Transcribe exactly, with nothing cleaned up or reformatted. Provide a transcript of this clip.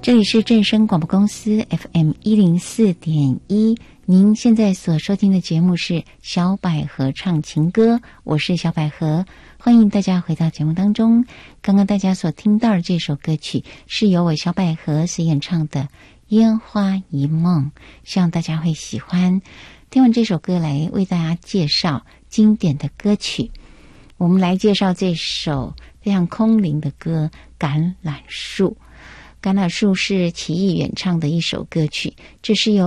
这里是正声广播公司 F M 一零四点一，您现在所收听的节目是小百合唱情歌，我是小百合，欢迎大家回到节目当中。刚刚大家所听到的这首歌曲是由我小百合所演唱的《烟花一梦》，希望大家会喜欢。听完这首歌来为大家介绍经典的歌曲，我们来介绍这首非常空灵的歌《橄榄树》。橄榄树是齐豫演唱的一首歌曲，这是由